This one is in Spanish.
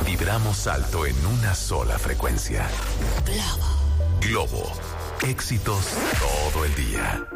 Vibramos alto en una sola frecuencia. Globo. Éxitos todo el día.